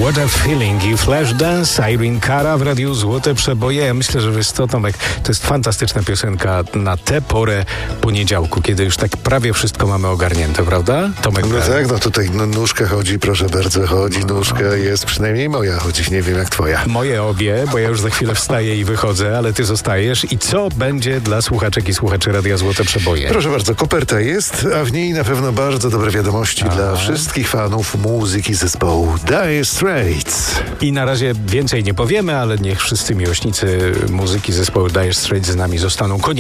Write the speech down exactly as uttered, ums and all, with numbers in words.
What a Feeling i Flashdance, Irene Cara w Radiu Złote Przeboje. Ja myślę, że wiesz co, Tomek, to jest fantastyczna piosenka na tę porę poniedziałku, kiedy już tak prawie wszystko mamy ogarnięte, prawda? Tomek. No tak, no tutaj no, nóżka chodzi, proszę bardzo, chodzi, nóżka jest, przynajmniej moja chodzi, nie wiem jak twoja. Moje obie, bo ja już za chwilę wstaję i wychodzę, ale ty zostajesz. I co będzie dla słuchaczek i słuchaczy Radia Złote Przeboje? Proszę bardzo, koperta jest, a w niej na pewno bardzo dobre wiadomości Aha. dla wszystkich fanów muzyki zespołu Dire Straits. I na razie więcej nie powiemy, ale niech wszyscy miłośnicy muzyki zespołu Dire Straits z nami zostaną koniecznie.